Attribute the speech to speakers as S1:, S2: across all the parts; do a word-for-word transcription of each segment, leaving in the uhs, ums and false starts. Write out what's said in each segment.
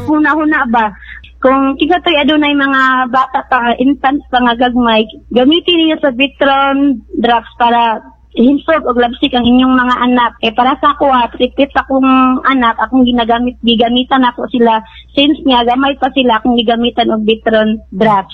S1: huna-huna ba? Kung kigatoy adunay mga bata pa, infants pa nga gagmay, gamitin niyo sa Vitron drops para hinsog o labsik ang inyong mga anak. Eh para sa ako, ha, tripit akong anak, akong ginagamit, gigamitan ako sila. Since nga, gamay pa sila akong gigamitan og Vitron drops.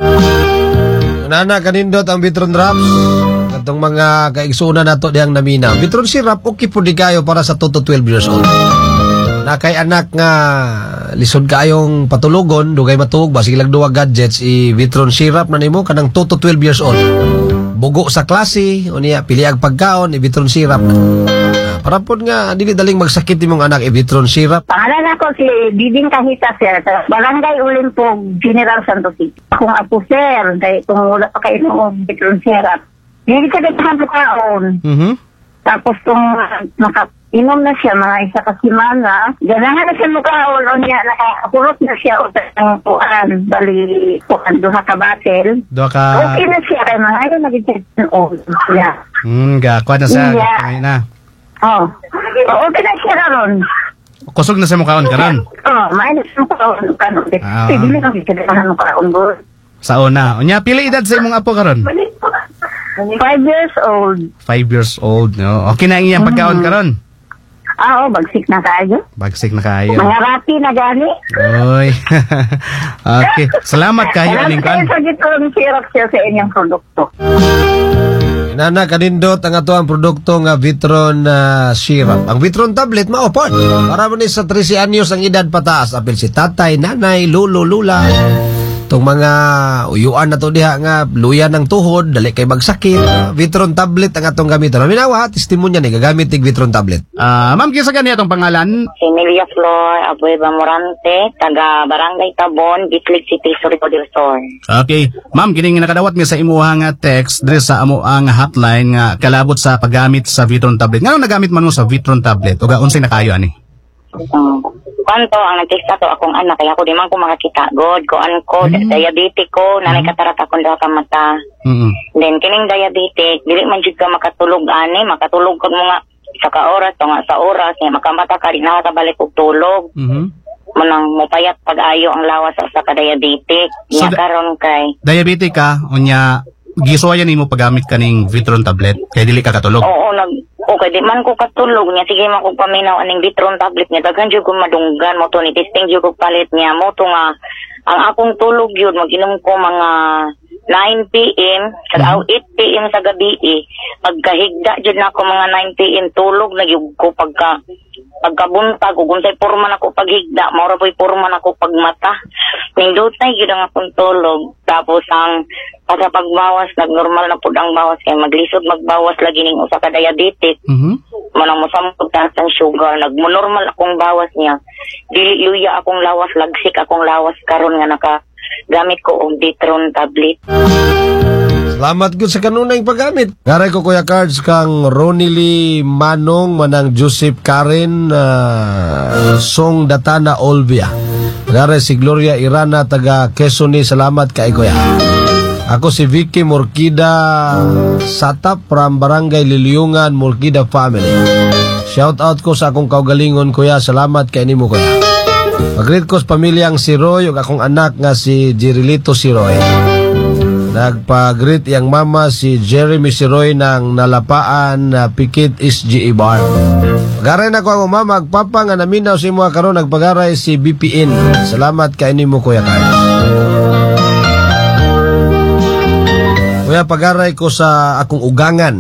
S2: Nana, kanindot ang Vitron drops. Itong mga kaigsunan nato diyang namina. Vitron syrup, okay po di kayo para sa two to twelve years old. Na kay anak nga lisod kayong patulogon, dugay matug ba sige lang duwa gadgets i Vitron syrup na nimo kanang two to twelve years old. Bugo sa klase o niya pili ang pagkaon i Vitron syrup. Uh, para po nga dili daling magsakit imong anak i Vitron syrup.
S1: Pangalan ako si Diding Kahita, sir. Barangay Ulimpog, General Santos City. Akong apo, sir, kay kung wala pa kayo ng Vitron syrup. Hindi ka dito ang pagkaon.
S2: Mhm.
S1: Tapos kung uh, naka inom na siya mga isa ka simana, ganahan na siya mukhaon o niya, nakahurot na siya o ng puan, bali puan, duha ka batel.
S2: Duha ka...
S1: Okay na siya, kaya mga ayaw nag-check ng old siya.
S2: Hmm, gakwa na siya.
S1: Yeah.
S2: Kaya na.
S1: Oh. Okay na siya ron.
S2: Kusog na siya mukhaon ka ron?
S1: Oh, mainit siya mukhaon ka ron.
S2: Ah.
S1: Pwede lang kasi kailangan mukhaon mo.
S2: Sa una. Unya, pili edad sa imong apo ka ron?
S1: Five years old.
S2: Five years old, no? Okay na ang iyang pagkaon ka ron?
S1: Ah, oh, bagsik na kayo.
S2: Bagsik na kayo.
S1: Mga rapi na gani.
S2: Oy. Okay. Salamat kayo, aning kan.
S1: Salamat kayo sa gitong syrup siya sa inyong produkto.
S2: Nana, kanindot ang ato ang produkto nga Vitron uh, syrup. Ang Vitron tablet, maopon. Para mo ni sa thirteen anyos ang edad pataas. Apil si tatay, nanay, lulo, lula. Itong mga uyuan na to diha nga luya ng tuhod, dali kay magsakit. Uh, Vitron tablet ang atong gamiton. Minawa, testimonya ni gagamit tig Vitron tablet. Ah, uh, ma'am, kisa gani atong pangalan?
S3: Emilia Flor Aboy Bamorante, taga Barangay Tabon, Bitlig City, Surigao del Sur.
S2: Okay. Ma'am, kining nakadawat mi sa imuha nga text diri sa amo ang hotline nga kalabot sa paggamit sa Vitron tablet. Ngano nagamit man mo sa Vitron tablet? O unsay nakayo ani?
S3: Um, Kanto ang nagtesta to akong anak kaya ako di man ko makakita god ko an ko mm-hmm. diabetic ko nanay mm-hmm. katarak akong duha ka mata. Mm-hmm. Then kining diabetic dili man jud ka makatulog ani makatulog kag mga sa ka oras to nga sa oras nga makamata ka di nakabalik og tulog. Mhm. Manang mopayat pag-ayo ang lawas sa ka diabetic. Nya so, karon kay
S2: diabetic ka unya gisuwayan nimo paggamit kaning Vitron tablet kay dili ka katulog.
S3: Oo nag okay, di man ko katulog niya. Sige man kong paminaw aning Vitron tablet niya. Daghan dyan ko madunggan mo to ni testing dyan ko palit niya. Mo to nga, ang akong tulog yun, mag-inom ko mga nine p.m. sa mm-hmm. eight p.m. sa gabi eh. Pagkahigda dyan ako mga nine p.m. tulog na yun ko pagka pagkabuntag, kung say purman ako paghigda, maura po'y purman ako pagmata. Nindutay yun ang akong tulog. Tapos ang para pagbawas, nagnormal na po ang bawas kaya maglisod magbawas lagi ning usa ka diabetic. Mhm. Manang mosamot taas ang sugar, nagmonormal akong bawas niya. Dili luya akong lawas, lagsik akong lawas karon nga naka gamit ko og Vitron tablet.
S2: Salamat gud sa kanunay paggamit. Garay ko Kuya Cards kang Ronily Manong manang Joseph Karen uh, Song Datana Olvia. Garay si Gloria Irana taga Quezon. Salamat kay Kuya. Ako si Vicky Morkida Satap from Barangay Liliungan, Morkida family. Shout out ko sa akong kaugalingon Kuya. Salamat kay nimo Kuya. Pagreet ko sa pamilyang si Roy ug akong anak nga si Jirilito si Roy. Nagpag-greet yang mama si Jeremy Siroy ng Nalapaan na uh, Pikit S G E Bar. Pagaray na ko ang mama, magpapa nga naminaw si mga karon nagpagaray si B P N. Salamat kay nimo Kuya Carlos. Kuya, pagaray ko sa akong ugangan.